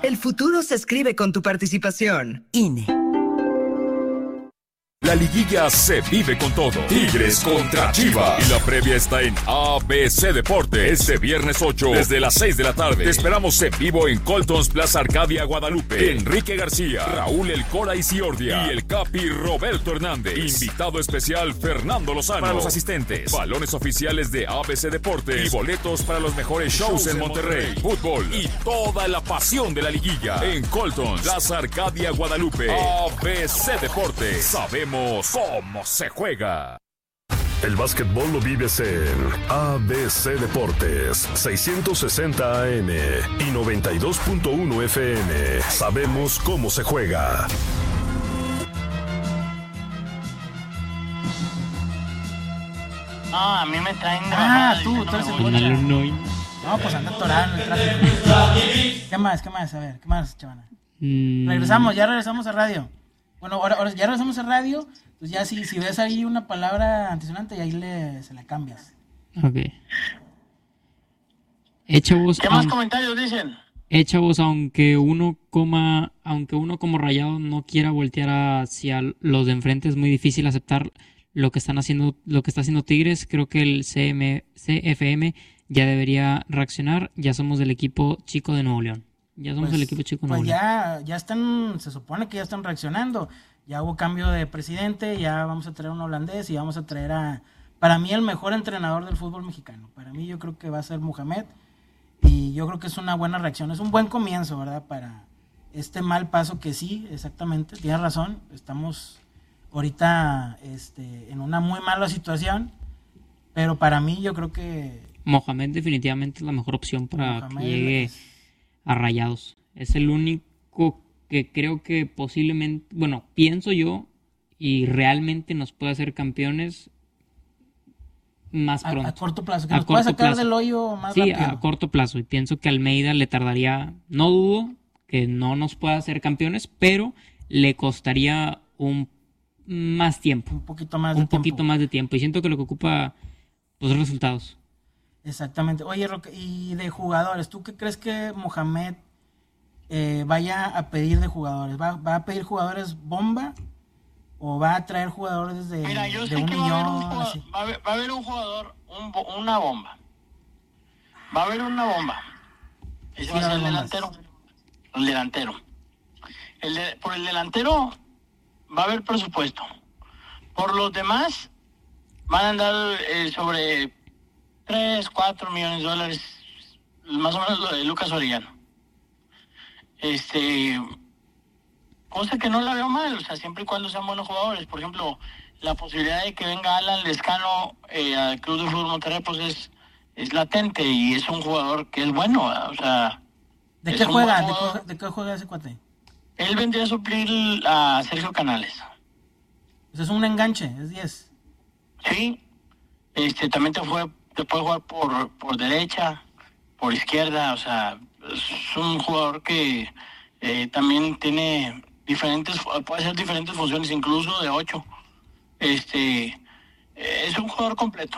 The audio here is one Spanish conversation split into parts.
El futuro se escribe con tu participación. INE. La liguilla se vive con todo. Tigres contra Chivas. Y la previa está en ABC Deportes. Este viernes 8, desde las 6 de la tarde. Te esperamos en vivo en Coltons Plaza Arcadia, Guadalupe. Enrique García, Raúl El Cora Isiordia y el Capi Roberto Hernández. Invitado especial Fernando Lozano. Para los asistentes, balones oficiales de ABC Deportes y boletos para los mejores shows en Monterrey. Fútbol y toda la pasión de la liguilla en Coltons Plaza Arcadia, Guadalupe. ABC Deportes. Sabemos cómo se juega. El básquetbol lo vives en ABC Deportes, 660 AM y 92.1 FM. Sabemos cómo se juega. A mí me traen de bajada. Tú eres el bueno. No, pues anda atorado en el tráfico. ¿Qué más? A ver, ¿qué más, chavana? Ya regresamos a radio. Bueno, ahora ya regresamos a radio, pues ya si ves ahí una palabra antisonante, y ahí se la cambias. Ok. Chavos, ¿qué más comentarios dicen? Chavos, aunque uno como Rayado no quiera voltear hacia los de enfrente, es muy difícil aceptar lo que está haciendo Tigres. Creo que el CFM ya debería reaccionar. Ya somos del equipo chico de Nuevo León. Ya somos el equipo chico nuevo. Pues ya están, se supone que ya están reaccionando. Ya hubo cambio de presidente, ya vamos a traer un holandés y vamos a traer para mí, el mejor entrenador del fútbol mexicano. Para mí, yo creo que va a ser Mohamed, y yo creo que es una buena reacción. Es un buen comienzo, ¿verdad? Para este mal paso que sí, exactamente, tienes razón. Estamos ahorita en una muy mala situación, pero para mí, yo creo que Mohamed definitivamente es la mejor opción para que llegue a Rayados. Es el único que creo que posiblemente, bueno, pienso yo, y realmente nos puede hacer campeones más pronto. A corto plazo, que nos pueda sacar del hoyo más rápido. Sí, a corto plazo. Y pienso que Almeida le tardaría, no dudo que no nos pueda hacer campeones, pero le costaría más tiempo. Un poquito más de tiempo. Y siento que lo que ocupa, pues, resultados. Exactamente. Oye, Roque, y de jugadores, ¿tú qué crees que Mohamed vaya a pedir de jugadores? ¿Va a pedir jugadores bomba o va a traer jugadores de Mira, yo sé un que millón? va a haber un jugador, una bomba. Va a haber una bomba. Ese va a ser el delantero. El delantero. Por el delantero va a haber presupuesto. Por los demás van a andar sobre 3, 4 millones de dólares, más o menos lo de Lucas Orellano. Cosa que no la veo mal, o sea, siempre y cuando sean buenos jugadores. Por ejemplo, la posibilidad de que venga Alan Lescano al Club de Fútbol Monterrey, pues es latente, y es un jugador que es bueno, o sea... ¿De qué juega? ¿De qué juega ese cuate? Él vendría a suplir a Sergio Canales. Pues es un enganche, es 10. Sí, también te puede jugar por derecha, por izquierda, o sea, es un jugador que también tiene puede hacer diferentes funciones, incluso de 8. Es un jugador completo.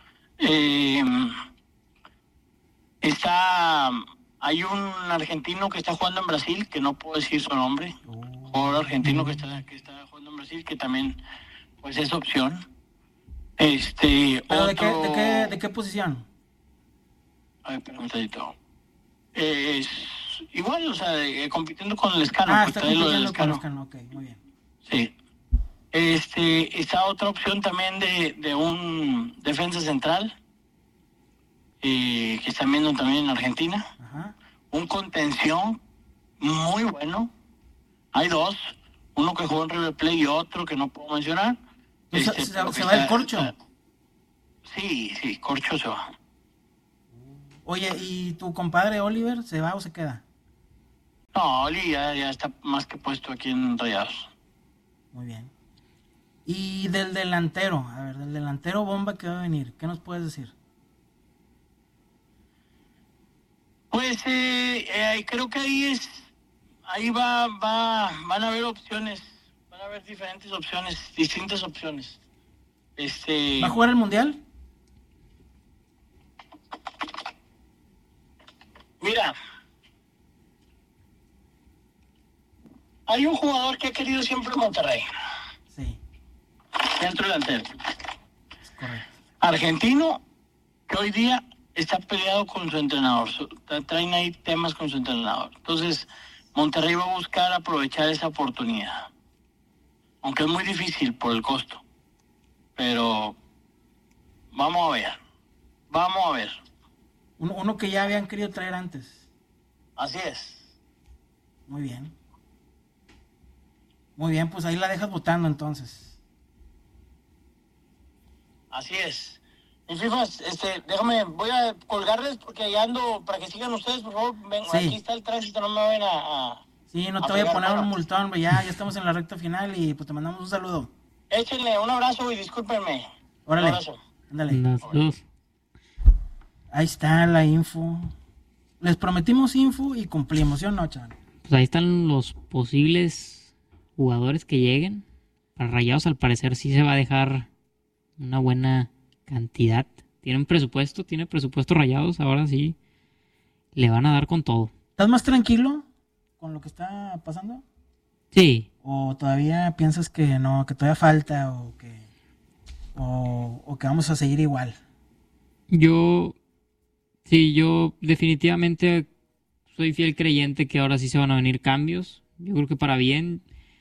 Hay un argentino que está jugando en Brasil, que no puedo decir su nombre, jugador argentino que está jugando en Brasil, que también pues es opción. ¿Pero de qué posición? A ver, espera un momentito. Igual, o sea, compitiendo con el Lescano. Está compitiendo con el Lescano, ok, muy bien. Sí. Está otra opción también de un defensa central, que están viendo también en Argentina. Ajá. Un contención muy bueno. Hay 2, uno que jugó en River Plate y otro que no puedo mencionar. ¿Se va el Corcho? Sí, Corcho se va. Oye, ¿y tu compadre Oliver se va o se queda? No, Oli ya está más que puesto aquí en Rayados. Muy bien. Y del delantero, del delantero bomba que va a venir, ¿qué nos puedes decir? Pues creo que ahí van a haber opciones, van a haber distintas opciones. ¿Va a jugar el Mundial? Mira, Hay un jugador que ha querido siempre Monterrey. Sí. Centro delantero. Es correcto. Argentino, que hoy día está peleado con su entrenador. Traen ahí temas con su entrenador. Entonces, Monterrey va a buscar aprovechar esa oportunidad. Aunque es muy difícil por el costo. Pero vamos a ver. Vamos a ver. Uno que ya habían querido traer antes. Así es. Muy bien. Muy bien, pues ahí la dejas votando entonces. Así es. Mis fifas, déjame, voy a colgarles porque ya ando, para que sigan ustedes, por favor. Ven, Sí. Aquí está el tránsito, no me vayan a Sí, no a te voy a pegar poner bolas. un multón, hombre, ya estamos en la recta final y pues te mandamos un saludo. Échenle un abrazo y discúlpenme. Órale, Un abrazo. ándale. Las dos. Ahí está la info. Les prometimos info y cumplimos, ¿sí o no, chaval? Pues ahí están los posibles jugadores que lleguen. Para Rayados al parecer sí se va a dejar una buena cantidad. Tiene presupuesto Rayados, ahora sí le van a dar con todo. ¿Estás más tranquilo con lo que está pasando? Sí, ¿O todavía piensas que no, que todavía falta o que vamos a seguir igual? yo definitivamente soy fiel creyente que ahora sí se van a venir cambios. Yo creo que para bien,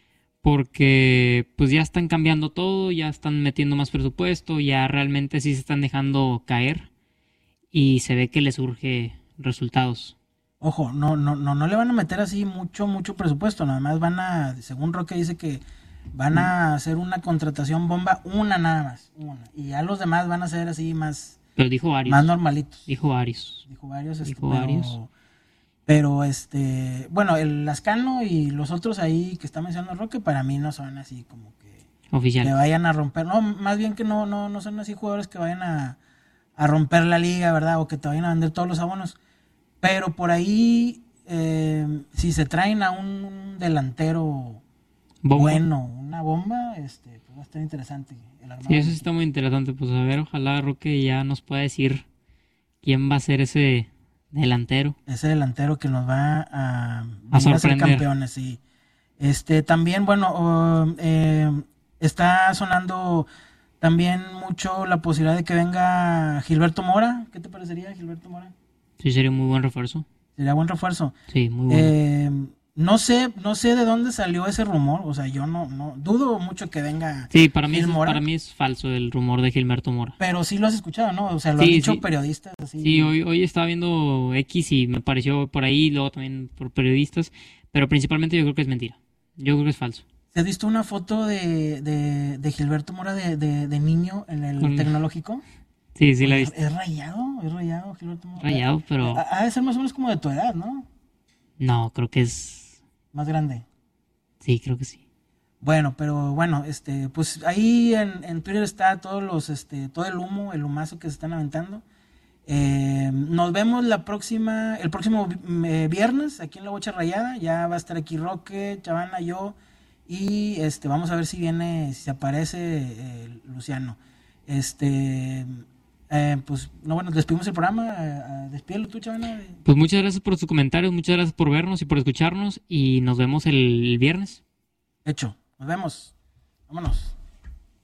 porque pues ya están cambiando todo, ya están metiendo más presupuesto, ya realmente sí se están dejando caer y se ve que les urge resultados. Ojo, no le van a meter así mucho presupuesto, nada más van a, según Roque dice que van a hacer una contratación bomba, una nada más, una, y ya los demás van a ser así más Pero dijo varios. más normalitos. Dijo varios. Dijo varios, Dijo varios. pero bueno, el Lascano y los otros ahí que está mencionando Roque, para mí no son así como que Oficial. vayan a romper, no, más bien que no son así jugadores que vayan a romper la liga, ¿verdad? O que te vayan a vender todos los abonos. Pero por ahí, si se traen a un delantero Bomba. bueno, una bomba, pues va a estar interesante el armado. Sí, eso sí está muy interesante. Pues a ver, ojalá Roque ya nos pueda decir quién va a ser ese delantero. Ese delantero que nos va a A ser sorprender. campeones, sí. También, bueno, está sonando también mucho la posibilidad de que venga Gilberto Mora. ¿Qué te parecería, Gilberto Mora? Sí, sería un muy buen refuerzo. Sería buen refuerzo. Sí, muy bueno. No sé de dónde salió ese rumor, o sea, yo no dudo mucho que venga Sí, para mí, Gil Mora, para mí es falso el rumor de Gilberto Mora. pero sí lo has escuchado, ¿no? O sea, lo Sí, han dicho sí. periodistas así. Sí, hoy estaba viendo X y me pareció por ahí, luego también por periodistas, pero principalmente yo creo que es mentira. Yo creo que es falso. ¿Te has visto una foto de Gilberto Mora de niño en el Con- tecnológico? Sí, sí la he visto. Es rayado Gilberto Mora. Rayado, pero Ha de ser más o menos como de tu edad, ¿no? no, creo que es... Más grande. Sí, creo que sí. Bueno, pero bueno, pues ahí en Twitter está todos todo el humazo que se están aventando. Nos vemos el próximo viernes aquí en La Bocha Rayada. Ya va a estar aquí Roque, Chavana, yo y vamos a ver si viene, si aparece Luciano. Pues no, bueno, despedimos el programa. Despídelo tú, Chavana. Pues muchas gracias por sus comentarios, muchas gracias por vernos y por escucharnos y nos vemos el viernes. Hecho, nos vemos. Vámonos.